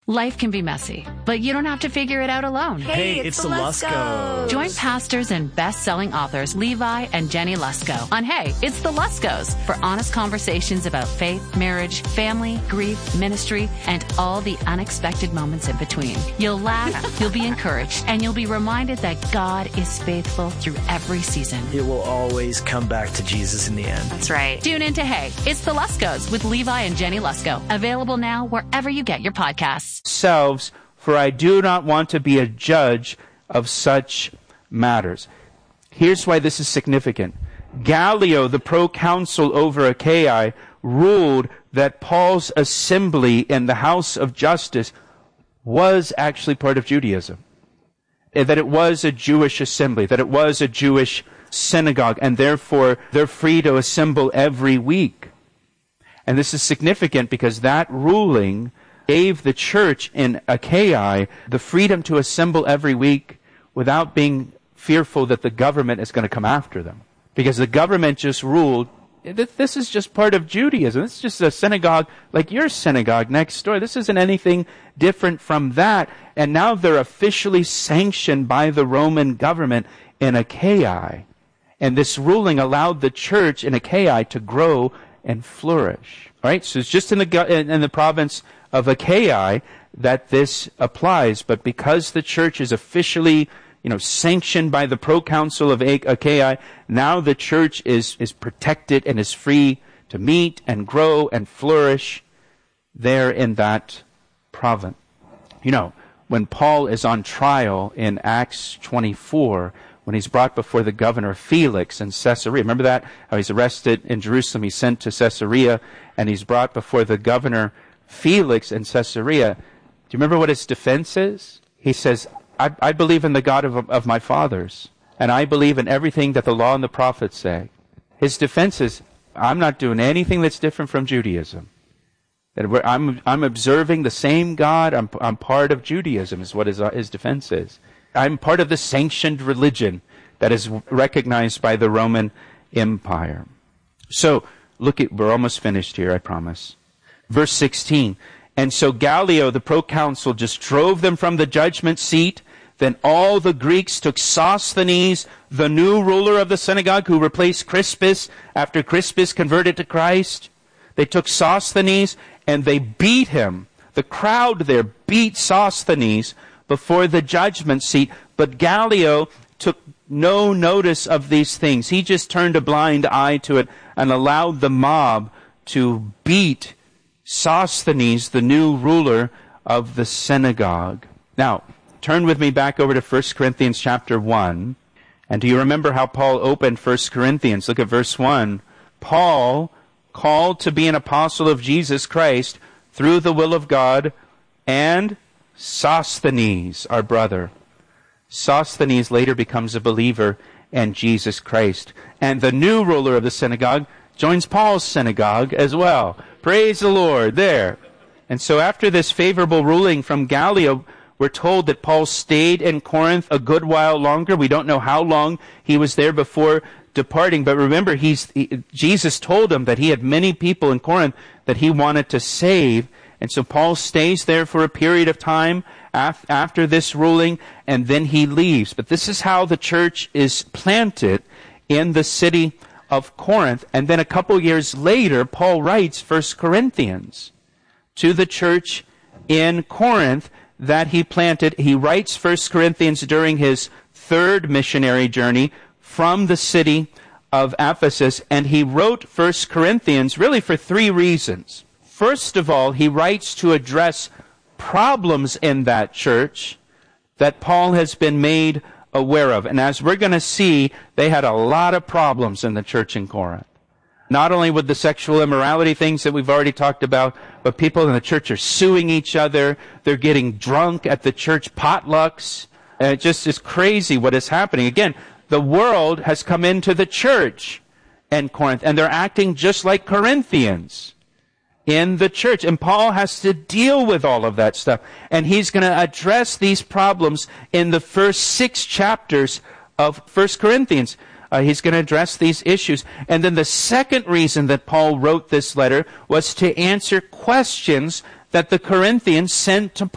Life can be messy, but you don't have to figure it out alone. Hey, it's the Luskos. Join pastors and best-selling authors Levi and Jenny Lusko on Hey, It's the Luskos for honest conversations about faith, marriage, family, grief, ministry, and all the unexpected moments in between. You'll laugh, you'll be encouraged, and you'll be reminded that God is faithful through every season. It will always come back to Jesus in the end. That's right. Tune in to Hey, It's the Luskos with Levi and Jenny Lusko. Available now wherever you get your podcasts. Selves, for I do not want to be a judge of such matters. Here's why this is significant. Gallio, the proconsul over Achaia, ruled that Paul's assembly in the house of justice was actually part of Judaism. That it was a Jewish assembly, that it was a Jewish synagogue, and therefore they're free to assemble every week. And this is significant because that ruling gave the church in Achaia the freedom to assemble every week without being fearful that the government is going to come after them. Because the government just ruled, this is just part of Judaism. This is just a synagogue like your synagogue next door. This isn't anything different from that. And now they're officially sanctioned by the Roman government in Achaia. And this ruling allowed the church in Achaia to grow and flourish. All right, so it's just in the province of Achaia that this applies, but because the church is officially, sanctioned by the proconsul of Achaia, now the church is protected and is free to meet and grow and flourish there in that province. When Paul is on trial in Acts 24, when he's brought before the governor Felix in Caesarea, remember that? How he's arrested in Jerusalem, he's sent to Caesarea, and he's brought before the governor Felix in Caesarea. Do you remember what his defense is? He says, I believe in the God of my fathers, and I believe in everything that the law and the prophets say. His defense is, I'm not doing anything that's different from Judaism. That I'm observing the same God. I'm part of Judaism is what his defense is. I'm part of the sanctioned religion that is recognized by the Roman Empire. So, we're almost finished here, I promise. Verse 16, and so Gallio, the proconsul, just drove them from the judgment seat. Then all the Greeks took Sosthenes, the new ruler of the synagogue, who replaced Crispus after Crispus converted to Christ. They took Sosthenes and they beat him. The crowd there beat Sosthenes before the judgment seat. But Gallio took no notice of these things. He just turned a blind eye to it and allowed the mob to beat Sosthenes, the new ruler of the synagogue. Now, turn with me back over to 1 Corinthians chapter 1. And do you remember how Paul opened 1 Corinthians? Look at verse 1. Paul, called to be an apostle of Jesus Christ through the will of God, and Sosthenes, our brother. Sosthenes later becomes a believer in Jesus Christ. And the new ruler of the synagogue joins Paul's synagogue as well. Praise the Lord there. And so after this favorable ruling from Gallio, we're told that Paul stayed in Corinth a good while longer. We don't know how long he was there before departing. But remember, Jesus told him that he had many people in Corinth that he wanted to save. And so Paul stays there for a period of time after this ruling, and then he leaves. But this is how the church is planted in the city of Corinth. And then a couple years later, Paul writes 1 Corinthians to the church in Corinth that he planted. He writes 1 Corinthians during his third missionary journey from the city of Ephesus. And he wrote 1 Corinthians really for three reasons. First of all, he writes to address problems in that church that Paul has been made aware of. And as we're going to see, they had a lot of problems in the church in Corinth. Not only with the sexual immorality things that we've already talked about, but people in the church are suing each other. They're getting drunk at the church potlucks. And it just is crazy what is happening. Again, the world has come into the church in Corinth, and they're acting just like Corinthians in the church. And Paul has to deal with all of that stuff. And he's going to address these problems in the first 6 chapters of 1 Corinthians. He's going to address these issues. And then the second reason that Paul wrote this letter was to answer questions that the Corinthians sent to